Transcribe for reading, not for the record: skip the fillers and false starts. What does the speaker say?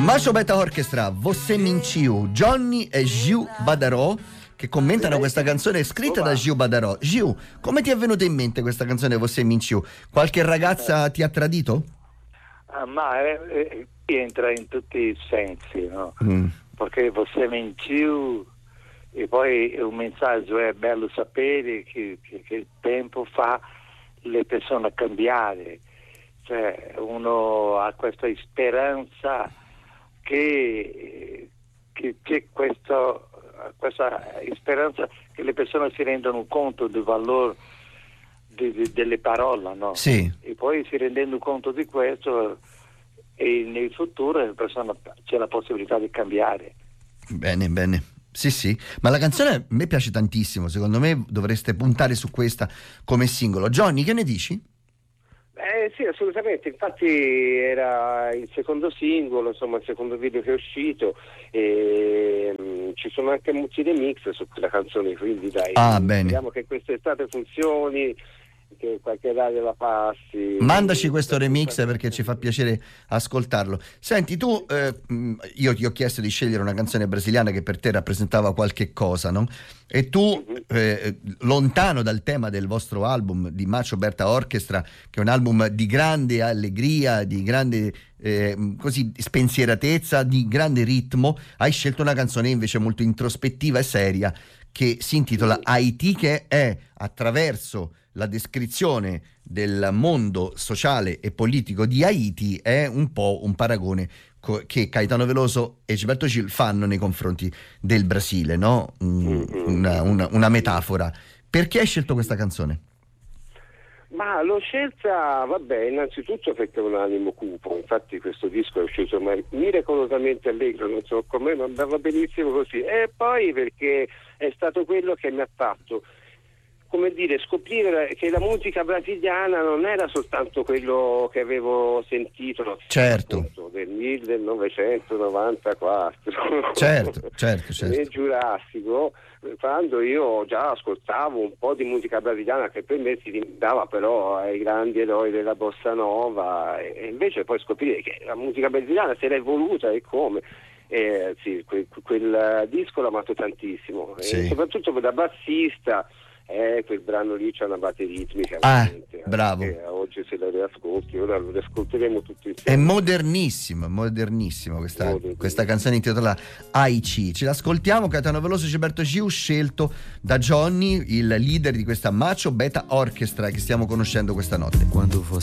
Macho Beta Orchestra, Você Mentiu, Johnny e Gil Badarò, che commentano questa canzone scritta da Gil Badarò. Gil, come ti è venuta in mente questa canzone Você Mentiu? Qualche ragazza ti ha tradito? Entra in tutti i sensi, no? Perché Você Mentiu, e poi un messaggio è bello sapere che il tempo fa le persone cambiare, cioè uno ha questa speranza che questa speranza che le persone si rendano conto del valore delle parole, no? Sì. E poi si rendendo conto di questo, e nel futuro la persona c'è la possibilità di cambiare. Bene. Sì, ma la canzone a me piace tantissimo, secondo me dovreste puntare su questa come singolo. Johnny, che ne dici? Sì, assolutamente, infatti era il secondo singolo, insomma il secondo video che è uscito, e ci sono anche molti remix su quella canzone, quindi dai, speriamo che quest'estate funzioni, che qualche radio la passi. Mandaci questo remix perché ci fa piacere ascoltarlo. Senti, tu io ti ho chiesto di scegliere una canzone brasiliana che per te rappresentava qualche cosa, no? E tu lontano dal tema del vostro album di Macho Beta Orchestra, che è un album di grande allegria, di grande così spensieratezza, di grande ritmo, hai scelto una canzone invece molto introspettiva e seria che si intitola Haiti, che è attraverso la descrizione del mondo sociale e politico di Haiti, è un po' un paragone che Caetano Veloso e Gilberto Gil fanno nei confronti del Brasile, no? Una metafora. Perché hai scelto questa canzone? Ma l'ho scelta, innanzitutto perché è un animo cupo, infatti questo disco è uscito miracolosamente allegro, non so come, ma andava benissimo così, e poi perché è stato quello che mi ha fatto, come dire, scoprire che la musica brasiliana non era soltanto quello che avevo sentito, certo, appunto, del 1994, certo. nel Giurassico, quando io già ascoltavo un po' di musica brasiliana che per me si limitava però ai grandi eroi della bossa nova, e invece poi scoprire che la musica brasiliana si era evoluta e come. Sì, quel disco l'ho amato tantissimo, sì. E soprattutto da bassista. Quel brano lì c'è una base ritmica. Bravo. Oggi se la riascolti, ora lo riascolteremo tutti insieme. È modernissimo questa canzone intitolata Aici. Ce l'ascoltiamo, Caetano Veloso e Gilberto Gil, scelto da Johnny, il leader di questa Macho Beta Orchestra che stiamo conoscendo questa notte. Quando